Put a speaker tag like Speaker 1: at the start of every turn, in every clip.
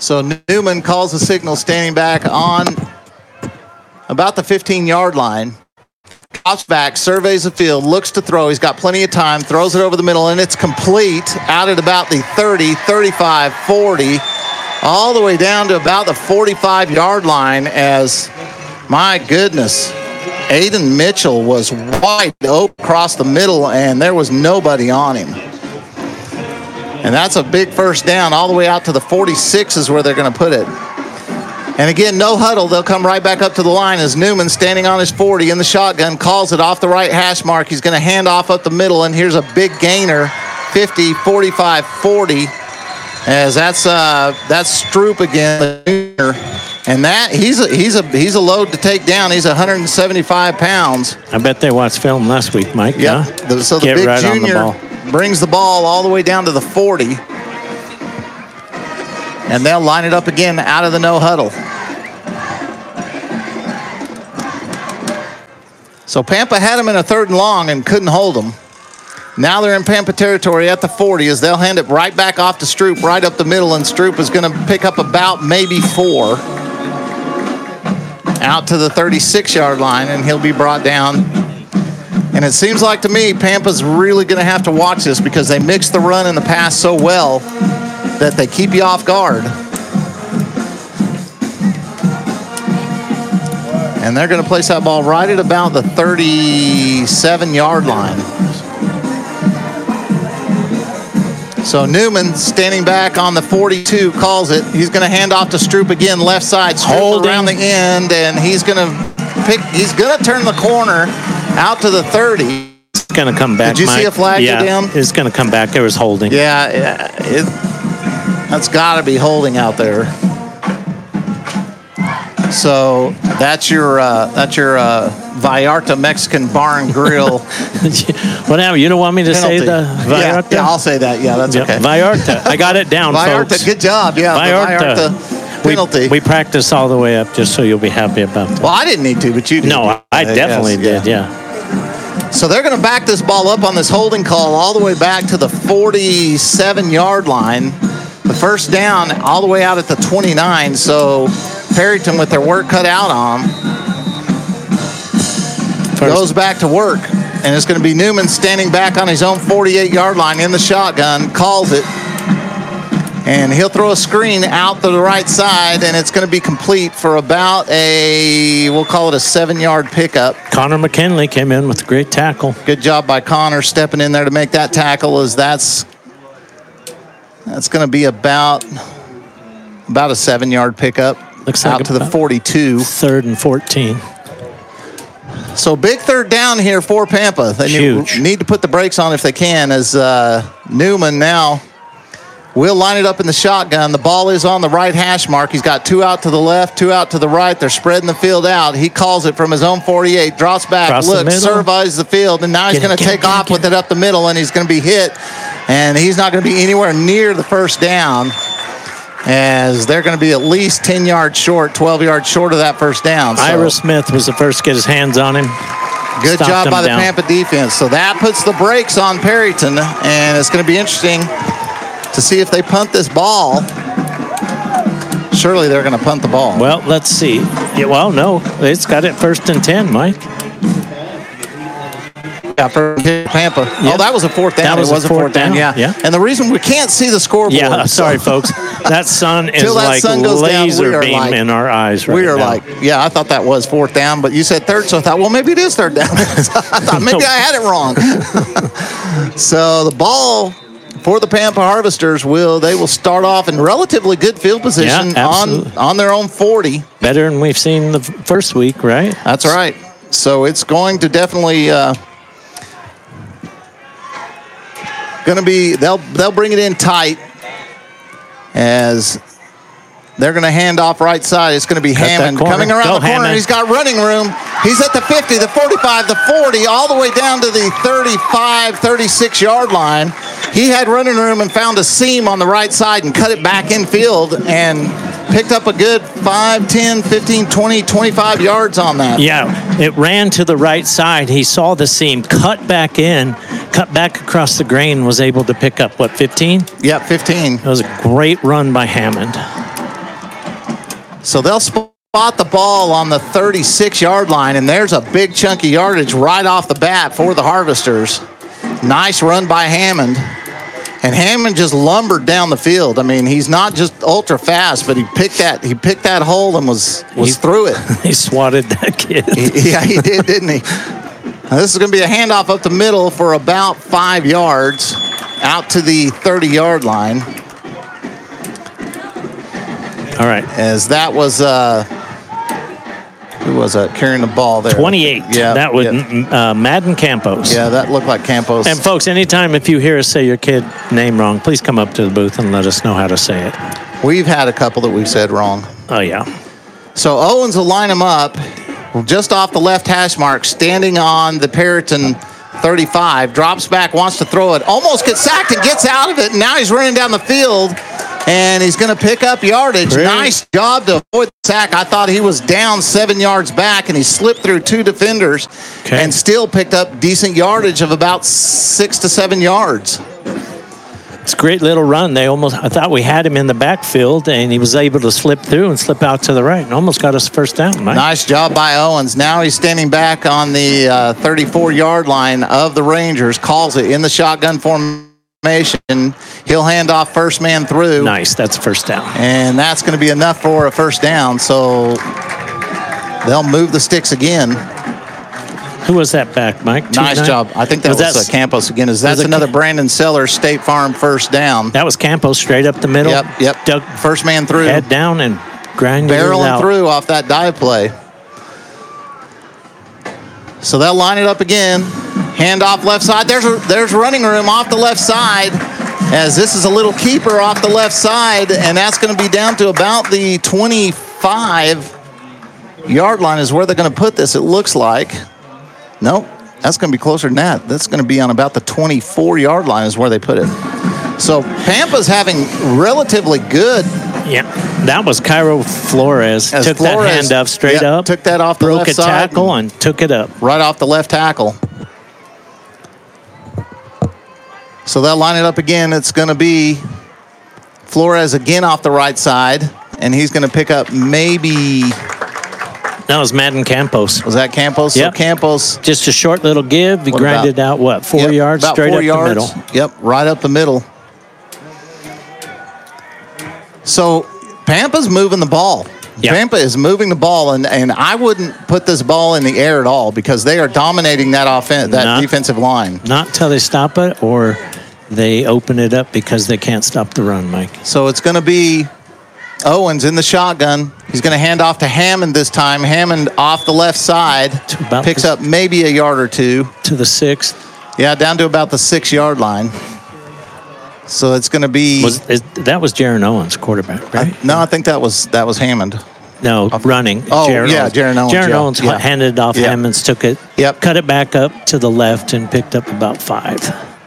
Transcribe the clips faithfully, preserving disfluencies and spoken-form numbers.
Speaker 1: So Newman calls the signal standing back on about the fifteen-yard line. Drops back, surveys the field, looks to throw. He's got plenty of time, throws it over the middle, and it's complete out at about the thirty, thirty-five, forty, all the way down to about the forty-five-yard line as, my goodness, Aiden Mitchell was wide open across the middle, and there was nobody on him. And that's a big first down all the way out to the forty-six is where they're going to put it. And again, no huddle. They'll come right back up to the line as Newman, standing on his forty in the shotgun, calls it off the right hash mark. He's going to hand off up the middle, and here's a big gainer, fifty, forty-five, forty, as that's uh, that's Stroop again. And that he's a, he's a he's a load to take down. He's one hundred seventy-five pounds.
Speaker 2: I bet they watched film last week, Mike.
Speaker 1: Yeah.
Speaker 2: Huh?
Speaker 1: So the
Speaker 2: Get
Speaker 1: big
Speaker 2: right
Speaker 1: junior
Speaker 2: on the ball.
Speaker 1: Brings the ball all the way down to the forty. And they'll line it up again out of the no huddle. So Pampa had him in a third and long and couldn't hold him. Now they're in Pampa territory at the forty as they'll hand it right back off to Stroop right up the middle, and Stroop is going to pick up about maybe four out to the thirty-six-yard line, and he'll be brought down. And it seems like to me Pampa's really going to have to watch this because they mix the run and the pass so well that they keep you off guard. And they're going to place that ball right at about the thirty-seven-yard line. So Newman, standing back on the forty-two, calls it. He's going to hand off to Stroop again, left side, Stroop around the end, and he's going to pick. He's going to turn the corner out to the thirty.
Speaker 2: It's going to come back.
Speaker 1: Did you
Speaker 2: Mike.
Speaker 1: see a flag
Speaker 2: yeah,
Speaker 1: go down?
Speaker 2: It's going to come back. There was holding.
Speaker 1: Yeah, it, that's got to be holding out there. So that's your uh, that's your uh, Vallarta Mexican Bar and Grill.
Speaker 2: Whatever. You don't want me to
Speaker 1: penalty.
Speaker 2: say the Vallarta?
Speaker 1: Yeah, yeah, I'll say that. Yeah, that's
Speaker 2: yeah,
Speaker 1: okay.
Speaker 2: Vallarta. I got it down,
Speaker 1: Vallarta,
Speaker 2: folks.
Speaker 1: good job. Yeah,
Speaker 2: Vallarta.
Speaker 1: The Vallarta penalty.
Speaker 2: We, we practiced all the way up just so you'll be happy about that.
Speaker 1: Well, I didn't need to, but you did.
Speaker 2: No, I definitely
Speaker 1: yes,
Speaker 2: did, yeah.
Speaker 1: yeah. So they're going to back this ball up on this holding call all the way back to the forty-seven-yard line. The first down all the way out at the twenty-nine. So Perryton, with their work cut out on them, goes back to work. And it's going to be Newman standing back on his own forty-eight-yard line in the shotgun, calls it. And he'll throw a screen out to the right side, and it's going to be complete for about a, we'll call it a seven-yard pickup.
Speaker 2: Connor McKinley came in with a great tackle.
Speaker 1: Good job by Connor stepping in there to make that tackle, as that's that's going to be about about a seven-yard pickup.
Speaker 2: Looks
Speaker 1: out
Speaker 2: like
Speaker 1: to the forty-two.
Speaker 2: Third and fourteen.
Speaker 1: So big third down here for Pampa. They
Speaker 2: Huge.
Speaker 1: need, need to put the brakes on if they can, as uh, Newman now will line it up in the shotgun. The ball is on the right hash mark. He's got two out to the left, two out to the right. They're spreading the field out. He calls it from his own forty-eight, drops back,
Speaker 2: Across
Speaker 1: looks, surveys the field, and now he's going to take off with it up the middle, and he's going to be hit, and he's not going to be anywhere near the first down, as they're going to be at least ten yards short, twelve yards short of that first down. So
Speaker 2: Ira Smith was the first to get his hands on him.
Speaker 1: good
Speaker 2: Stopped
Speaker 1: job
Speaker 2: him
Speaker 1: by the
Speaker 2: down.
Speaker 1: Pampa defense. So that puts the brakes on Perryton, and it's going to be interesting to see if they punt this ball. Surely they're going to punt the ball.
Speaker 2: Well, let's see. Yeah, well, no, it's got it first and ten, Mike.
Speaker 1: Yeah, for Pampa.
Speaker 2: Yep.
Speaker 1: Oh, that was a fourth down.
Speaker 2: That was
Speaker 1: it was
Speaker 2: a
Speaker 1: a fourth
Speaker 2: fourth
Speaker 1: down.
Speaker 2: down,
Speaker 1: Yeah.
Speaker 2: yeah.
Speaker 1: And the reason we can't see the scoreboard.
Speaker 2: Yeah, sorry,
Speaker 1: so-
Speaker 2: folks. That sun is
Speaker 1: Till that
Speaker 2: like
Speaker 1: sun goes down,
Speaker 2: laser
Speaker 1: we are
Speaker 2: beam
Speaker 1: like-
Speaker 2: in our eyes right
Speaker 1: we are
Speaker 2: now.
Speaker 1: like, yeah, I thought that was fourth down, but you said third, so I thought, well, maybe it is third down. I thought maybe I had it wrong. So the ball for the Pampa Harvesters will they will start off in relatively good field position
Speaker 2: Yeah,
Speaker 1: on
Speaker 2: absolutely.
Speaker 1: on their own forty.
Speaker 2: Better than we've seen the f- first week, right?
Speaker 1: That's right. So it's going to definitely uh, going to be they'll they'll bring it in tight as they're going to hand off right side. It's going to be
Speaker 2: Cut that
Speaker 1: Hammond
Speaker 2: corner.
Speaker 1: coming around
Speaker 2: Go,
Speaker 1: the corner.
Speaker 2: Hammond.
Speaker 1: He's got running room. He's at the fifty, the forty-five, the forty, all the way down to the thirty-five, thirty-six yard line. He had running room and found a seam on the right side and cut it back in field and picked up a good five, ten, fifteen, twenty, twenty-five yards on that.
Speaker 2: Yeah, it ran to the right side. He saw the seam, cut back in, cut back across the grain, was able to pick up, what, fifteen?
Speaker 1: Yep, fifteen.
Speaker 2: It was a great run by Hammond.
Speaker 1: So they'll spot the ball on the thirty-six yard line, and there's a big chunk of yardage right off the bat for the Harvesters. Nice run by Hammond. And Hammond just lumbered down the field. I mean, he's not just ultra fast, but he picked that he picked that hole and was was
Speaker 2: he,
Speaker 1: through it.
Speaker 2: He swatted that kid.
Speaker 1: He, yeah, he did, didn't he? Now, this is going to be a handoff up the middle for about five yards out to the thirty yard line.
Speaker 2: All right.
Speaker 1: As that was, uh, who was that carrying the ball there?
Speaker 2: twenty-eight.
Speaker 1: Yeah.
Speaker 2: That was
Speaker 1: yeah.
Speaker 2: uh, Madden Campos.
Speaker 1: Yeah, that looked like Campos.
Speaker 2: And folks, anytime if you hear us say your kid name wrong, please come up to the booth and let us know how to say it.
Speaker 1: We've had a couple that we've said wrong.
Speaker 2: Oh, yeah.
Speaker 1: So Owens will line him up just off the left hash mark, standing on the Perryton thirty-five, drops back, wants to throw it, almost gets sacked and gets out of it, and now he's running down the field, and he's going to pick up yardage.
Speaker 2: Great.
Speaker 1: Nice job to avoid the sack. I thought he was down seven yards back, and he slipped through two defenders
Speaker 2: okay.
Speaker 1: and still picked up decent yardage of about six to seven yards.
Speaker 2: It's a great little run. They almost, I thought we had him in the backfield, and he was able to slip through and slip out to the right and almost got us first down, Mike.
Speaker 1: Nice job by Owens. Now he's standing back on the uh, thirty-four yard line of the Rangers, calls it in the shotgun formation. He'll hand off first man through.
Speaker 2: Nice, that's first down.
Speaker 1: And that's going to be enough for a first down, so they'll move the sticks again.
Speaker 2: Who was that back, Mike? Two
Speaker 1: Nice
Speaker 2: nine?
Speaker 1: job. I think that was, was uh, Campos again. Is That's another Brandon Sellers State Farm first down.
Speaker 2: That was Campos straight up the middle.
Speaker 1: Yep, yep.
Speaker 2: Dug
Speaker 1: first man through.
Speaker 2: head down and grind it
Speaker 1: Barreling
Speaker 2: out.
Speaker 1: through off that dive play. So they'll line it up again. Hand off left side. There's a, there's running room off the left side, as this is a little keeper off the left side, and that's going to be down to about the twenty-five yard line is where they're going to put this, it looks like. Nope, that's going to be closer than that. That's going to be on about the twenty-four yard line is where they put it. So Pampa's having relatively good.
Speaker 2: Yeah, that was Cairo Flores.
Speaker 1: As
Speaker 2: took
Speaker 1: Flores,
Speaker 2: that hand up straight
Speaker 1: yep,
Speaker 2: up.
Speaker 1: took that off the
Speaker 2: broke
Speaker 1: left
Speaker 2: a
Speaker 1: side
Speaker 2: tackle and, and took it up.
Speaker 1: Right off the left tackle. So they'll line it up again. It's going to be Flores again off the right side, and he's going to pick up maybe...
Speaker 2: That was Madden Campos.
Speaker 1: Was that Campos?
Speaker 2: Yep.
Speaker 1: So Campos.
Speaker 2: Just a short little give. He
Speaker 1: What
Speaker 2: grinded
Speaker 1: about-
Speaker 2: out, what, four
Speaker 1: Yep,
Speaker 2: yards
Speaker 1: about
Speaker 2: straight
Speaker 1: four
Speaker 2: up
Speaker 1: yards.
Speaker 2: the middle.
Speaker 1: Yep, right up the middle. So Pampa's moving the ball.
Speaker 2: Yep.
Speaker 1: Pampa is moving the ball, and, and I wouldn't put this ball in the air at all because they are dominating that offense, that
Speaker 2: Not-
Speaker 1: defensive line.
Speaker 2: Not till they stop it or they open it up because they can't stop the run, Mike.
Speaker 1: So it's going to be Owens in the shotgun. He's going to hand off to Hammond this time. Hammond off the left side.
Speaker 2: To about
Speaker 1: Picks
Speaker 2: the-
Speaker 1: up maybe a yard or two.
Speaker 2: To the sixth.
Speaker 1: Yeah, down to about the six-yard line. So it's going to be...
Speaker 2: Was is, that was Jaron Owens, quarterback, right?
Speaker 1: I, no, I think that was that was Hammond.
Speaker 2: No, running.
Speaker 1: Oh,
Speaker 2: Jaron
Speaker 1: yeah,
Speaker 2: Owens.
Speaker 1: Jaron Owens,
Speaker 2: Jaron
Speaker 1: yeah,
Speaker 2: Owens
Speaker 1: yeah.
Speaker 2: handed it off.
Speaker 1: Yeah.
Speaker 2: Hammonds took it.
Speaker 1: Yep.
Speaker 2: Cut it back up to the left and picked up about five.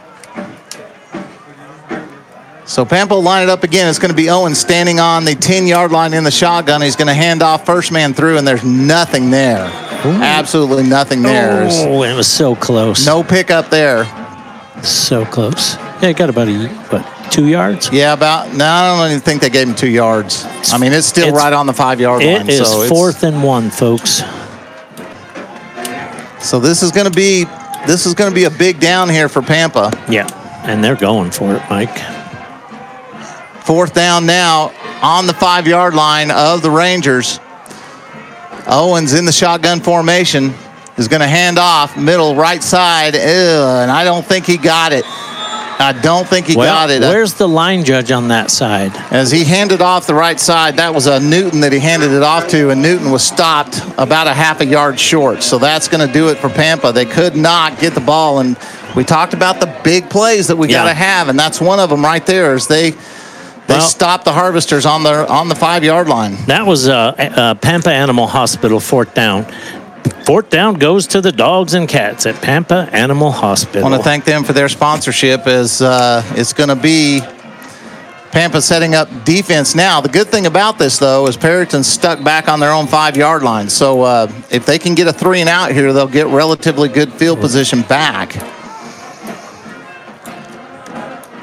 Speaker 1: So Pampa will line it up again. It's going to be Owens standing on the ten-yard line in the shotgun. He's going to hand off first man through, and there's nothing there. Ooh. Absolutely nothing there. There's
Speaker 2: Oh, it was so close.
Speaker 1: no pickup there.
Speaker 2: So close. Yeah, it got about, a, what, two yards?
Speaker 1: Yeah, about. No, I don't even think they gave him two yards. I mean, it's still
Speaker 2: It's-
Speaker 1: right on the five-yard line.
Speaker 2: It is
Speaker 1: so it's-
Speaker 2: fourth and one, folks.
Speaker 1: So this is going to be this is going to be a big down here for Pampa.
Speaker 2: Yeah, and they're going for it, Mike.
Speaker 1: Fourth down now on the five-yard line of the Rangers. Owens in the shotgun formation is going to hand off middle right side. Ew, and I don't think he got it. I don't think he
Speaker 2: Well,
Speaker 1: got it.
Speaker 2: where's the line judge on that side?
Speaker 1: As he handed off the right side, that was a Newton that he handed it off to, and Newton was stopped about a half a yard short. So that's going to do it for Pampa. They could not get the ball, and we talked about the big plays that we
Speaker 2: Yeah.
Speaker 1: got to have, and that's one of them right there. Is they they
Speaker 2: Well-
Speaker 1: stopped the Harvesters on the on the five yard line.
Speaker 2: That was uh, uh, Pampa Animal Hospital, fourth down. Fourth down goes to the dogs and cats at Pampa Animal Hospital.
Speaker 1: I want to thank them for their sponsorship. As uh, it's going to be Pampa setting up defense now. The good thing about this, though, is Perryton's stuck back on their own five-yard line. So uh, if they can get a three and out here, they'll get relatively good field position back.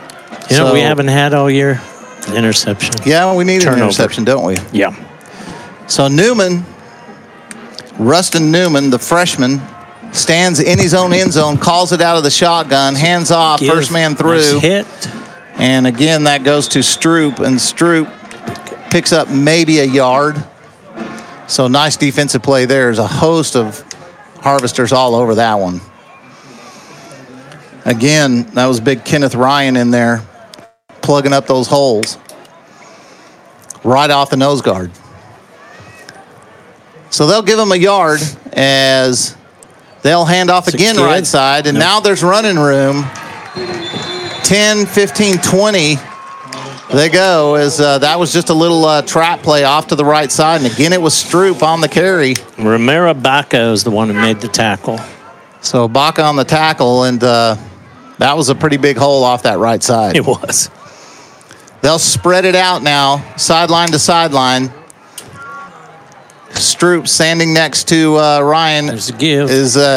Speaker 2: You know,
Speaker 1: So-
Speaker 2: we haven't had all year interception.
Speaker 1: Yeah, we need an
Speaker 2: Turnover.
Speaker 1: interception, don't we?
Speaker 2: Yeah.
Speaker 1: So Newman, Rustin Newman, the freshman, stands in his own end zone, calls it out of the shotgun, hands off,
Speaker 2: Give,
Speaker 1: first man through.
Speaker 2: nice hit.
Speaker 1: And again, that goes to Stroop, and Stroop picks up maybe a yard. So nice defensive play there. There's a host of harvesters all over that one. Again, that was big Kenneth Ryan in there, plugging up those holes right off the nose guard. So they'll give him a yard as they'll hand off
Speaker 2: It's
Speaker 1: again right side, and
Speaker 2: Yep.
Speaker 1: now there's running room. ten, fifteen, twenty. They go as uh, that was just a little uh, trap play off to the right side, and again it was Stroop on the carry.
Speaker 2: Romero Baca is the one who made the tackle.
Speaker 1: So Baca on the tackle, and uh, that was a pretty big hole off that right side.
Speaker 2: It was.
Speaker 1: They'll spread it out now, sideline to sideline. Stroop standing next to uh, Ryan
Speaker 2: There's a give.
Speaker 1: is uh,